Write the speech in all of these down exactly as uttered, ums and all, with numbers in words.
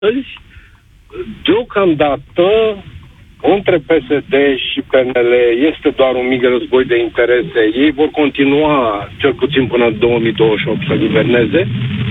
Deocamdată, între P S D și P N L este doar un mic război de interese. Ei vor continua, cel puțin până în două mii douăzeci și opt, să guverneze.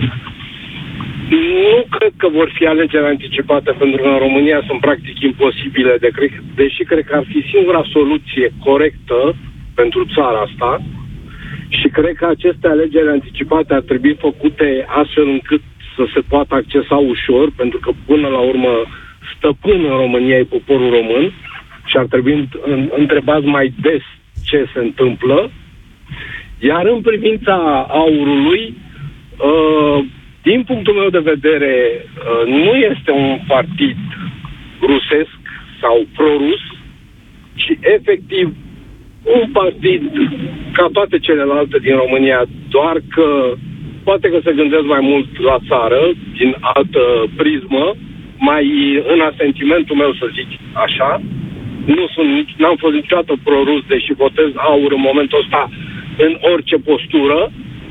Nu cred că vor fi alegeri anticipate, pentru că în România sunt practic imposibile, de cred, deși cred că ar fi singura soluție corectă pentru țara asta. Și cred că aceste alegeri anticipate ar trebui făcute astfel încât să se poată accesa ușor, pentru că până la urmă stăpân în România e poporul român și ar trebui întrebați mai des ce se întâmplă. Iar în privința aurului, uh, din punctul meu de vedere, uh, nu este un partid rusesc sau pro-rus, ci efectiv un partid ca toate celelalte din România, doar că poate că se gândesc mai mult la țară, din altă prismă, mai în asentimentul meu, să zic așa. Nu sunt, n-am fost niciodată pro-rus, deși votez aur în momentul ăsta în orice postură.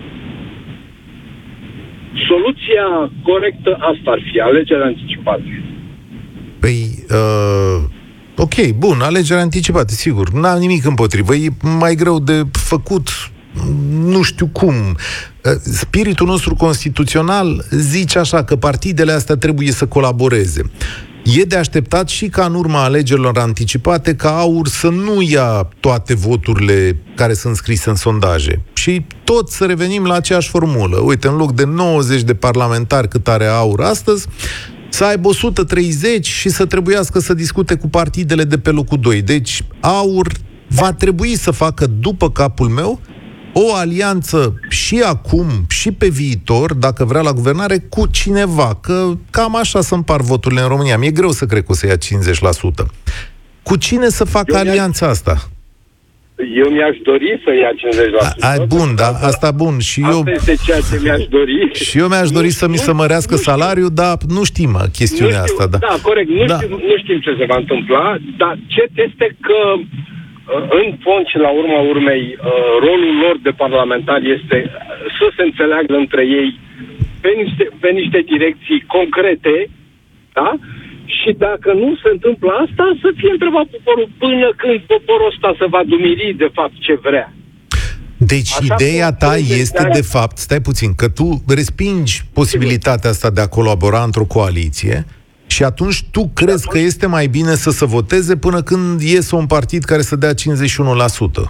Soluția corectă asta ar fi, alegeri anticipate. Păi, uh, ok, bun, alegeri anticipate, sigur, n-am nimic împotrivă, e mai greu de făcut, nu știu cum. Spiritul nostru constituțional zice așa, că partidele astea trebuie să colaboreze. E de așteptat și ca în urma alegerilor anticipate ca AUR să nu ia toate voturile care sunt scrise în sondaje. Și tot să revenim la aceeași formulă. Uite, în loc de nouăzeci de parlamentari cât are AUR astăzi, să aibă o sută treizeci și să trebuiască să discute cu partidele de pe locul doi. Deci AUR va trebui să facă, după capul meu, o alianță și acum și pe viitor, dacă vrea la guvernare, cu cineva, că cam așa să împar voturile în România. Mi-e greu să cred că o să ia cincizeci la sută. Cu cine să facă eu alianța asta? Eu mi-aș dori să ia cincizeci la sută. A, a, bun, da, asta bun. Și asta eu, este ceea ce mi-aș dori. Și eu mi-aș dori nu, să mi se mărească nu salariul, dar nu știm chestiunea nu știu, asta. Da, da corect, nu, da. Știm, nu știm ce se va întâmpla, dar cert este că în fond și la urma urmei, rolul lor de parlamentari este să se înțeleagă între ei pe niște, pe niște direcții concrete, da? Și dacă nu se întâmplă asta, să fie întrebat poporul până când poporul ăsta se va dumiri de fapt ce vrea. Deci așa ideea ta este de fapt, stai puțin, că tu respingi posibilitatea asta de a colabora într-o coaliție. Și atunci tu crezi că este mai bine să se voteze până când iese un partid care să dea cincizeci și unu la sută?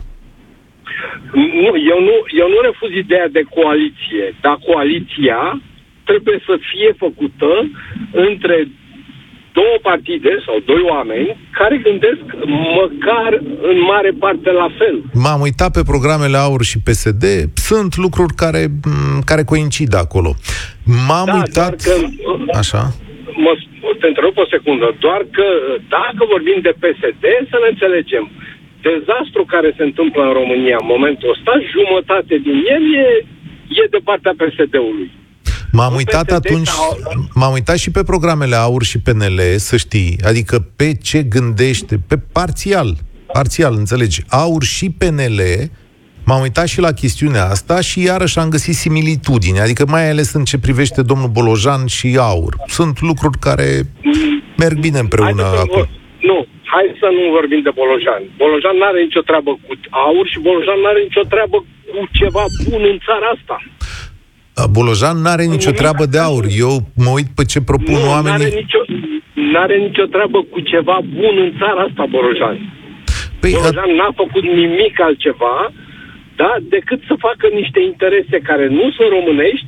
Nu, eu nu, eu nu refuz ideea de coaliție, dar coaliția trebuie să fie făcută între două partide sau doi oameni care gândesc măcar în mare parte la fel. M-am uitat pe programele AUR și P S D, sunt lucruri care, care coincid acolo. M-am da, uitat... Că, așa... Mă, te întrerup o secundă, doar că dacă vorbim de P S D, să ne înțelegem, dezastru care se întâmplă în România în momentul ăsta, jumătate din el e, e de partea P S D-ului. M-am uitat P S D atunci, sau... m-am uitat și pe programele AUR și P N L, să știi, adică pe ce gândește, pe parțial, parțial, înțelegi, AUR și P N L. M-am uitat și la chestiunea asta și iarăși am găsit similitudini, adică mai ales în ce privește domnul Bolojan și AUR. Sunt lucruri care merg bine împreună acum. Nu, hai să nu vorbim de Bolojan. Bolojan nu are nicio treabă cu AUR și Bolojan nu are nicio treabă cu ceva bun în țara asta. Bolojan nu are nicio treabă de AUR. Eu mă uit pe ce propun nu, oamenii... Nu, nicio, n-are nicio treabă cu ceva bun în țara asta, Bolojan. Păi, Bolojan a... n-a făcut nimic altceva, da, decât să facă niște interese care nu sunt românești,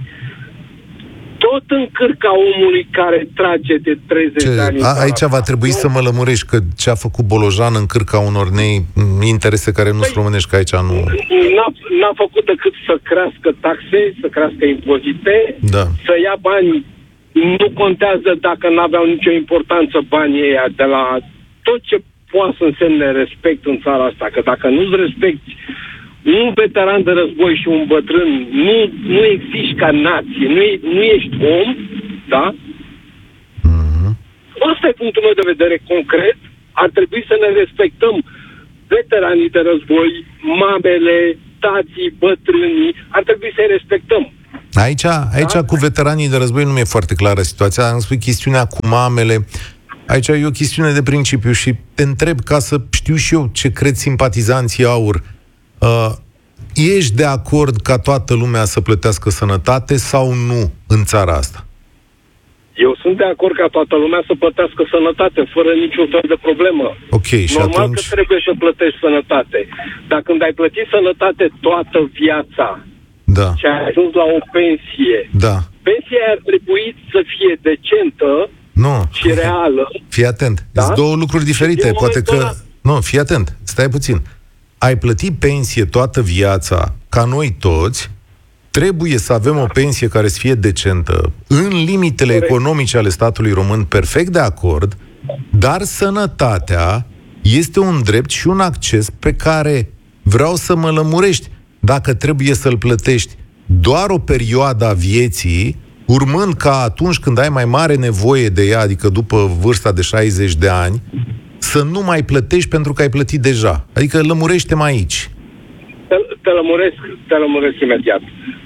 tot în cârca omului care trage de treizeci ce? de ani. A, aici va trebui nu? să mă lămurești că ce a făcut Bolojan în cârca unor nei interese care nu păi, sunt românești, că aici nu... N-a, n-a făcut decât să crească taxe, să crească impozite, da. să ia bani. Nu contează dacă n-aveau nicio importanță banii ăia de la tot ce poate să însemne respect în țara asta, că dacă nu-ți respecti un veteran de război și un bătrân, nu, nu existi ca nație, nu, e, nu ești om, da? Mm-hmm. Asta e punctul meu de vedere concret. Ar trebui să ne respectăm veteranii de război, mamele, tații, bătrânii, ar trebui să-i respectăm. Aici, aici da? Cu veteranii de război nu mi-e foarte clară situația. Am spus chestiunea cu mamele. Aici e o chestiune de principiu și te întreb ca să știu și eu ce cred simpatizanții AUR. Uh, ești de acord ca toată lumea să plătească sănătate sau nu în țara asta? Eu sunt de acord ca toată lumea să plătească sănătate, fără niciun fel de problemă. Okay, și normal atunci... că trebuie să plătești sănătate. Dar când ai plătit sănătate toată viața, da. Și ai ajuns la o pensie, da. Pensia ar trebui să fie decentă nu. și reală. Fii atent. Da? Sunt două lucruri diferite. Poate că... La... Nu, fii atent. Stai puțin. Ai plătit pensie toată viața, ca noi toți, trebuie să avem o pensie care să fie decentă, în limitele Corect. economice ale statului român, perfect de acord, dar sănătatea este un drept și un acces pe care vreau să mă lămurești. Dacă trebuie să-l plătești doar o perioadă a vieții, urmând ca atunci când ai mai mare nevoie de ea, adică după vârsta de șaizeci de ani, să nu mai plătești pentru că ai plătit deja. Adică lămurește-mă aici. Te, te, lămuresc, te lămuresc imediat.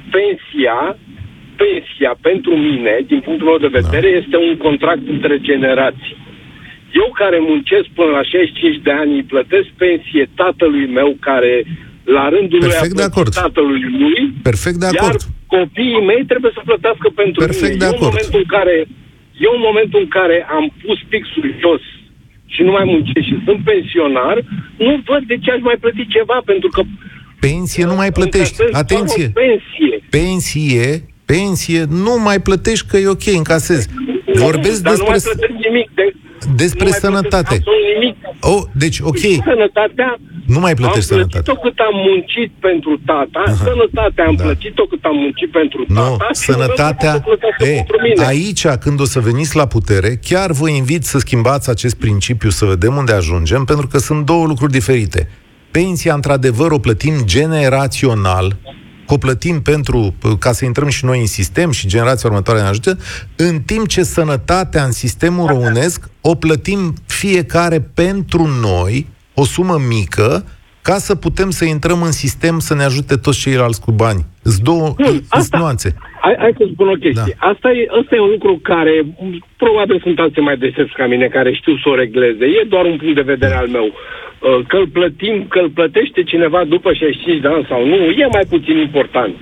Pensia, pensia pentru mine, din punctul meu de vedere, da. Este un contract între generații. Eu care muncesc până la șaizeci și cinci de ani, îi plătesc pensie tatălui meu care la rândul lui a plătit tatălui lui, perfect de acord. Iar copiii mei trebuie să plătească pentru perfect mine. De acord. Eu în momentul în care, eu în momentul în care am pus pixul jos și nu mai muncesc și sunt pensionar, nu văd de ce aș mai plăti ceva, pentru că pensie nu mai plătești. Atenție! Pensie. Pensie, pensie, nu mai plătești că e ok, încasezi. Vorbesc Dar despre... nu mai plătesc nimic. De... Despre sănătate. Nimic. Oh, deci, ok. Sănătatea, nu mai plătești am sănătate. plătit-o cât am muncit pentru tata, aha. Sănătatea am da. plătit-o cât am muncit pentru tata. Nu, sănătatea, e, aici, când o să veniți la putere, chiar vă invit să schimbați acest principiu, să vedem unde ajungem, pentru că sunt două lucruri diferite. Pensia, într-adevăr, o plătim generațional, o plătim pentru, ca să intrăm și noi în sistem și generația următoare ne ajută, în timp ce sănătatea în sistemul românesc o plătim fiecare pentru noi, o sumă mică, ca să putem să intrăm în sistem să ne ajute toți ceilalți cu bani. Sunt două asta, nuanțe. Hai, hai să spun o chestie. Da. Asta, e, asta e un lucru care, probabil sunt alții mai deștepți ca mine, care știu să o regleze. E doar un punct de vedere al meu. Că îl plătim, că îl plătește cineva după șaizeci și cinci de ani sau nu, e mai puțin important.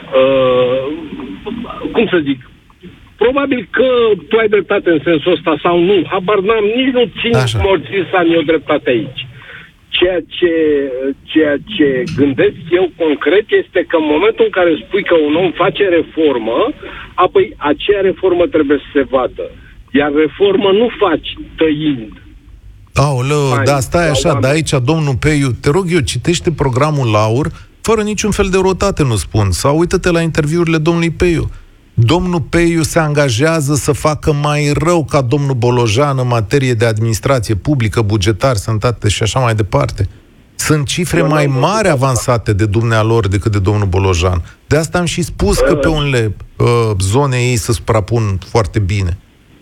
Uh, cum să zic? Probabil că tu ai dreptate în sensul ăsta sau nu. Habar n-am, nici nu țin morții să am eu dreptate aici. Ceea ce, ceea ce gândesc eu concret este că în momentul în care spui că un om face reformă, apoi aceea reformă trebuie să se vadă. Iar reformă nu faci tăind. Aoleu, da, stai așa, dar aici, domnul Peiu, te rog eu, citește programul AUR fără niciun fel de rotate, nu spun, sau uită-te la interviurile domnului Peiu. Domnul Peiu se angajează să facă mai rău ca domnul Bolojan în materie de administrație publică, bugetar, sănătate și așa mai departe. Sunt cifre mai mari avansate de dumnealor decât de domnul Bolojan. De asta am și spus că pe unele uh, zone ei se suprapun foarte bine.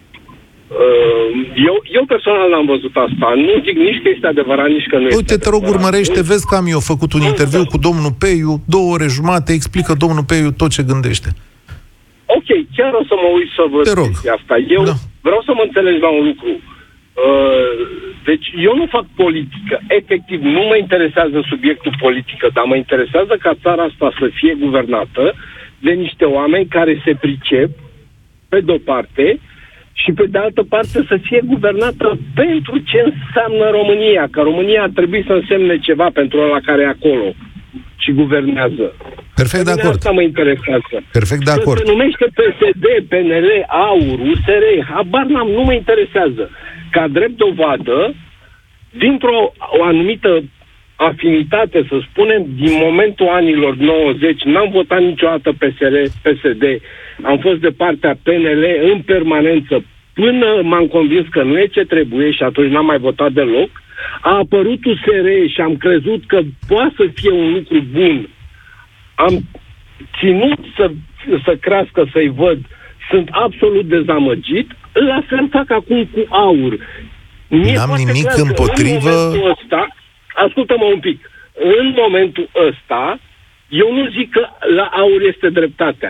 Eu, eu personal n-am văzut asta. Nu zic nici că este adevărat, nici că nu este Uite, te rog, urmărește, vezi că am eu făcut un interviu cu domnul Peiu, două ore jumate, explică domnul Peiu tot ce gândește. Ok, chiar o să mă uit să văd te rog. asta. Eu da. vreau să mă înțelegi la un lucru. Uh, deci eu nu fac politică. Efectiv, nu mă interesează subiectul politică, dar mă interesează ca țara asta să fie guvernată de niște oameni care se pricep, pe de-o parte, și pe de altă parte să fie guvernată pentru ce înseamnă România, că România ar trebui să însemne ceva pentru ăla care e acolo și guvernează. Perfect de acord. Asta mă interesează. Perfect de acord. Se numește P S D, P N L, AUR, U S R, habar n-am, nu mă interesează. Ca drept dovadă, dintr-o o anumită afinitate, să spunem, din momentul anilor nouăzeci, n-am votat niciodată P S R, P S D, am fost de partea P N L în permanență, până m-am convins că nu e ce trebuie și atunci n-am mai votat deloc. A apărut U S R și am crezut că poate să fie un lucru bun. Am ținut să, să crească, să-i văd. Sunt absolut dezamăgit. La fel fac acum cu AUR. Mie N-am nimic împotrivă... În ăsta, ascultă-mă un pic. În momentul ăsta, eu nu zic că la AUR este dreptatea.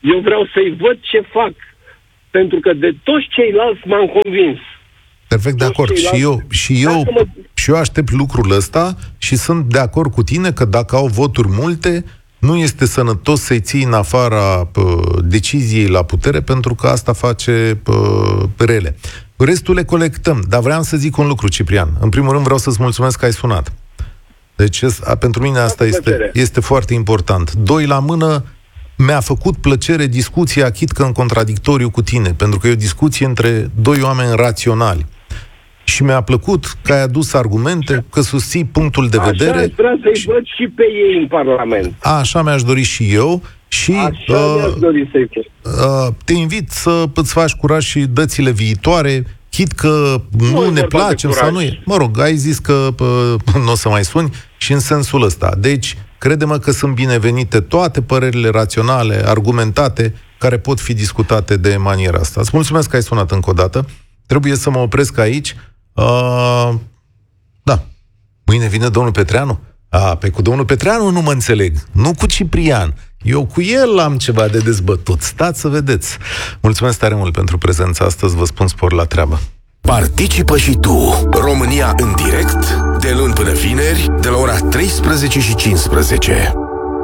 Eu vreau să-i văd ce fac. Pentru că de toți ceilalți m-am convins. Perfect de acord. Și eu, și, eu, mă... și eu aștept lucrul ăsta și sunt de acord cu tine că dacă au voturi multe, nu este sănătos să-i ții în afara pă, deciziei la putere, pentru că asta face pă, rele. Restul le colectăm. Dar vreau să zic un lucru, Ciprian. În primul rând vreau să-ți mulțumesc că ai sunat. Deci a, pentru mine asta este, este foarte important. Doi la mână, mi-a făcut plăcere discuția, chit că în contradictoriu cu tine, pentru că e o discuție între doi oameni raționali. Și mi-a plăcut că ai adus argumente, că susții punctul de vedere. Așa aș vrea să-i văd și pe ei în Parlament. A, așa mi-aș dori și eu. Și așa uh, mi-aș dori să-i văd. Uh, te invit să îți faci curaj și dățile viitoare, chit că nu, nu ne placem sau nu e. Mă rog, ai zis că uh, nu o să mai suni și în sensul ăsta. Deci, crede-mă că sunt binevenite toate părerile raționale, argumentate, care pot fi discutate de maniera asta. Îți mulțumesc că ai sunat încă o dată. Trebuie să mă opresc aici. Uh, da. Mâine vine domnul Petreanu? A, pe cu domnul Petreanu nu mă înțeleg. Nu cu Ciprian. Eu cu el am ceva de dezbătut. Stați să vedeți. Mulțumesc tare mult pentru prezența astăzi. Vă spun spor la treabă. Participă și tu. România în direct, de luni până vineri, de la ora treisprezece și cincisprezece.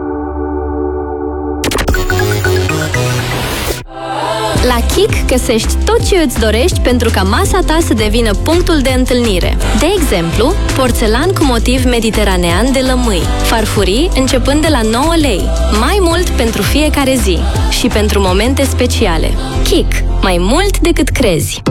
La Kik găsești tot ce îți dorești pentru ca masa ta să devină punctul de întâlnire. De exemplu, porțelan cu motiv mediteranean de lămâi, farfurii începând de la nouă lei, mai mult pentru fiecare zi și pentru momente speciale. Kik, mai mult decât crezi.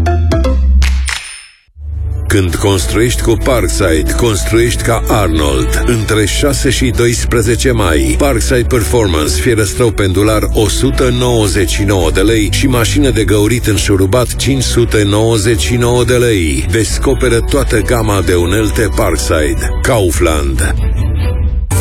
Când construiești cu Parkside, construiești ca Arnold. Între șase și doisprezece mai, Parkside Performance, fierăstrău pendular o sută nouăzeci și nouă de lei și mașină de găurit înșurubat cinci sute nouăzeci și nouă de lei. Descoperă toată gama de unelte Parkside. Kaufland.